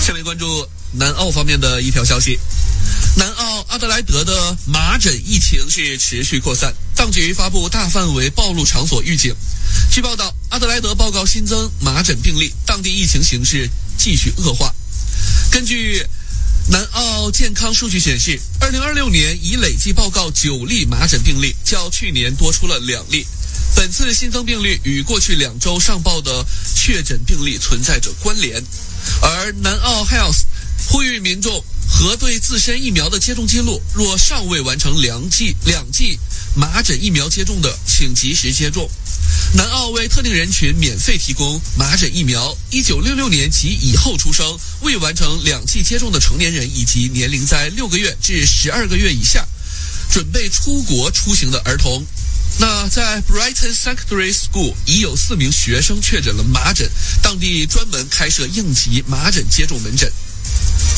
下面关注南澳方面的一条消息。南澳阿德莱德的麻疹疫情是持续扩散，当局发布大范围暴露场所预警。据报道，阿德莱德报告新增麻疹病例，当地疫情形势继续恶化。根据南澳健康数据显示，2026年已累计报告9例麻疹病例，较去年多出了2例。本次新增病例与过去2周上报的确诊病例存在着关联。而南澳 Health 呼吁民众核对自身疫苗的接种记录，若尚未完成两剂麻疹疫苗接种的，请及时接种。南澳为特定人群免费提供麻疹疫苗，1966年及以后出生、未完成2剂接种的成年人，以及年龄在6个月至12个月以下、准备出国出行的儿童。那在 Brighton Secondary School 已有4名学生确诊了麻疹，当地专门开设应急麻疹接种门诊。